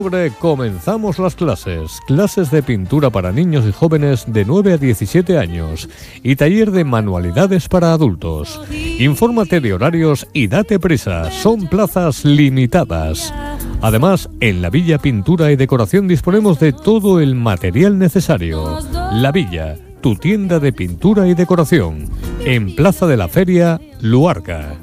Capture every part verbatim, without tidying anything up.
Comenzamos las clases, clases de pintura para niños y jóvenes de nueve a diecisiete años y taller de manualidades para adultos. Infórmate de horarios y date prisa, son plazas limitadas. Además, en La Villa Pintura y Decoración disponemos de todo el material necesario. La Villa, tu tienda de pintura y decoración, en Plaza de la Feria, Luarca.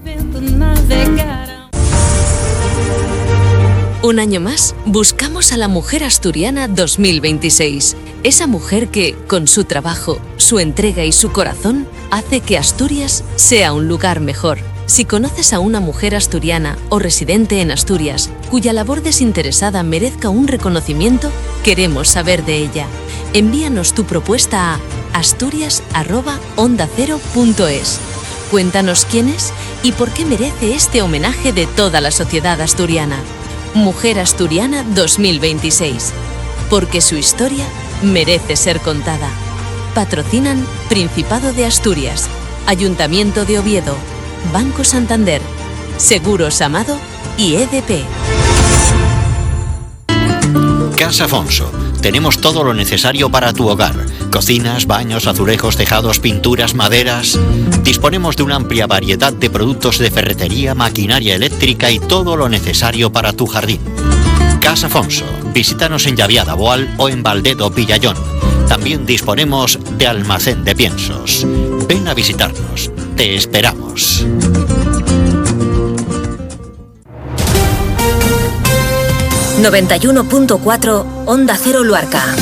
Un año más, buscamos a la mujer asturiana dos mil veintiséis. Esa mujer que, con su trabajo, su entrega y su corazón, hace que Asturias sea un lugar mejor. Si conoces a una mujer asturiana o residente en Asturias, cuya labor desinteresada merezca un reconocimiento, queremos saber de ella. Envíanos tu propuesta a asturias arroba onda cero punto es. Cuéntanos quién es y por qué merece este homenaje de toda la sociedad asturiana. Mujer Asturiana dos mil veintiséis. Porque su historia merece ser contada. Patrocinan Principado de Asturias, Ayuntamiento de Oviedo, Banco Santander, Seguros Amado y E D P. Casa Afonso. Tenemos todo lo necesario para tu hogar. Cocinas, baños, azulejos, tejados, pinturas, maderas. Disponemos de una amplia variedad de productos de ferretería, maquinaria eléctrica y todo lo necesario para tu jardín. Casa Afonso. Visítanos en Llaviada, Boal o en Valdedo, Villayón. También disponemos de almacén de piensos. Ven a visitarnos. Te esperamos. noventa y uno punto cuatro Onda Cero Luarca.